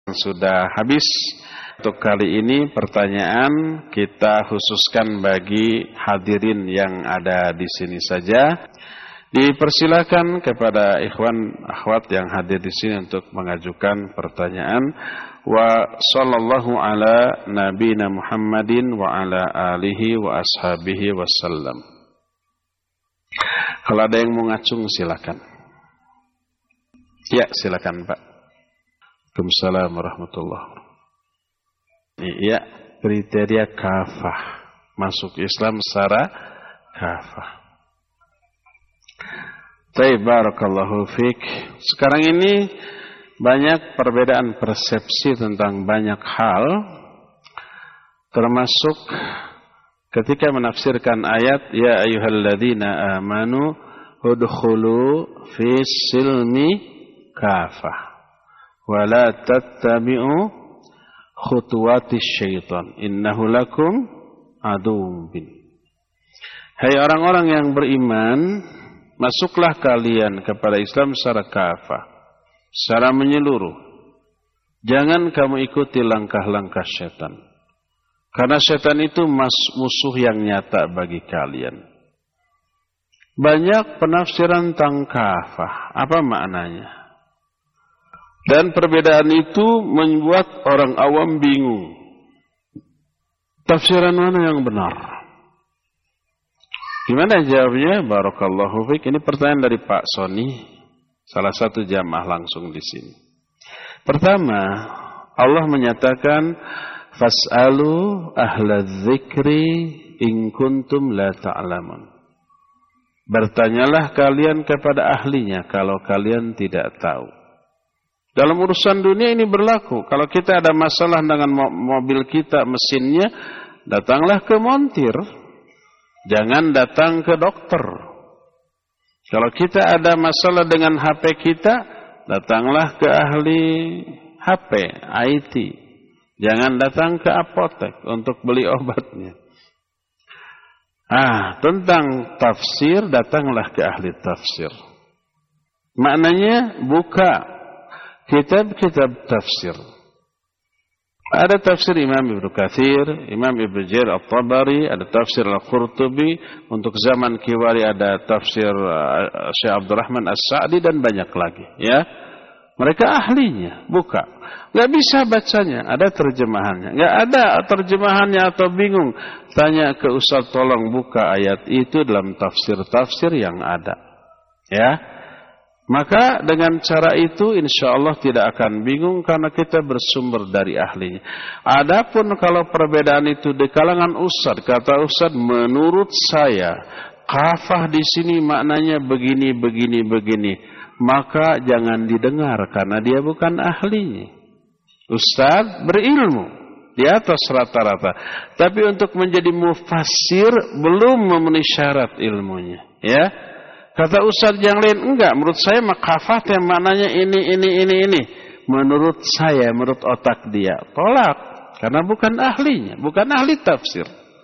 Sudah habis. Untuk kali ini pertanyaan kita khususkan bagi hadirin yang ada di sini saja. Dipersilakan kepada ikhwan akhwat yang hadir di sini untuk mengajukan pertanyaan. Wa sallallahu ala nabiyina Muhammadin wa ala alihi wa ashabihi wasallam. Kalau ada yang mau ngacung silakan. Ya, silakan Pak. Waalaikumsalam warahmatullahi wabarakatuh. Iya, kriteria kafah. Masuk Islam secara kafah. Baik, barakallahu fiik. Sekarang ini banyak perbedaan persepsi tentang banyak hal, termasuk ketika menafsirkan ayat ya ayyuhalladzina amanu udkhulu fis silmi kafah wa la tattabi'u khutuwatis syaitan innahu lakum aduwwun bin. Hai orang-orang yang beriman, masuklah kalian kepada Islam secara kafah, secara menyeluruh. Jangan kamu ikuti langkah-langkah syaitan, karena syaitan itu musuh yang nyata bagi kalian. Banyak penafsiran tentang kafah, apa maknanya? Dan perbedaan itu membuat orang awam bingung. Tafsiran mana yang benar? Gimana jawabnya? Barakallahu fiik. Ini pertanyaan dari Pak Sony, salah satu jamaah langsung di sini. Pertama, Allah menyatakan fas'alu ahla dzikri in kuntum la ta'lamun. Bertanyalah kalian kepada ahlinya kalau kalian tidak tahu. Dalam urusan dunia ini berlaku. Kalau kita ada masalah dengan mobil kita, mesinnya, datanglah ke montir. Jangan datang ke dokter. Kalau kita ada masalah dengan HP kita, datanglah ke ahli HP, IT. Jangan datang ke apotek untuk beli obatnya. Tentang tafsir, datanglah ke ahli tafsir. Maknanya buka kitab-kitab tafsir. Ada tafsir Imam Ibnu Katsir, Imam Ibnu Jarir At-Tabari, ada tafsir Al-Qurtubi, untuk zaman Kiwari ada tafsir Syekh Abdurrahman As-Sa'di dan banyak lagi, ya. Mereka ahlinya, buka. Enggak bisa bacanya, ada terjemahannya. Enggak ada terjemahannya atau bingung, tanya ke ustaz, tolong buka ayat itu dalam tafsir-tafsir yang ada. Ya. Maka dengan cara itu insya Allah tidak akan bingung karena kita bersumber dari ahlinya. Adapun kalau perbedaan itu di kalangan ustaz, kata ustaz, menurut saya kafah di sini maknanya begini, begini, begini, maka jangan didengar karena dia bukan ahlinya. Ustaz berilmu di atas rata-rata, tapi untuk menjadi mufassir belum memenuhi syarat ilmunya, ya. Kata ustaz yang lain, enggak, menurut saya kafah yang maknanya ini. Menurut saya, menurut otak dia, tolak. Karena bukan ahlinya, bukan ahli tafsir.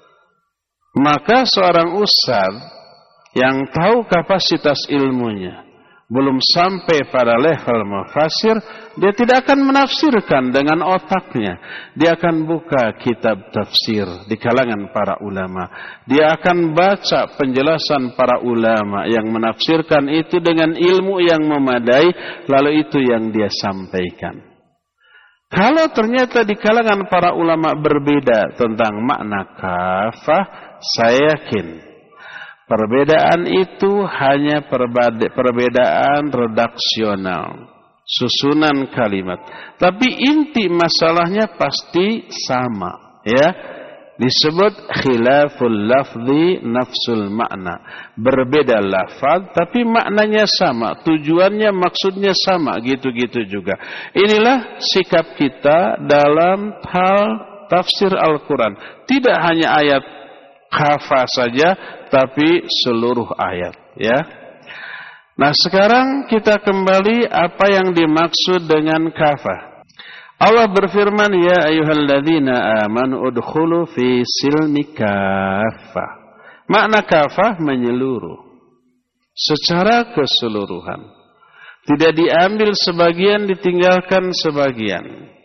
Maka seorang ustaz yang tahu kapasitas ilmunya, belum sampai pada level mufassir, dia tidak akan menafsirkan dengan otaknya. Dia akan buka kitab tafsir di kalangan para ulama. Dia akan baca penjelasan para ulama yang menafsirkan itu dengan ilmu yang memadai, lalu itu yang dia sampaikan. Kalau ternyata di kalangan para ulama berbeda tentang makna kafah, saya yakin perbedaan itu hanya perbedaan redaksional, susunan kalimat. Tapi inti masalahnya pasti sama, ya. Disebut khilaful lafzi nafsul makna. Berbeda lafaz tapi maknanya sama, tujuannya, maksudnya sama, gitu-gitu juga. Inilah sikap kita dalam hal tafsir Al-Quran. Tidak hanya ayat kafah saja, tapi seluruh ayat, ya. Nah, sekarang kita kembali apa yang dimaksud dengan kafah. Allah berfirman, ya ayyuhalladzina amanu udkhulu fi silmi kafah. Makna kafah menyeluruh, secara keseluruhan. Tidak diambil sebagian, ditinggalkan sebagian.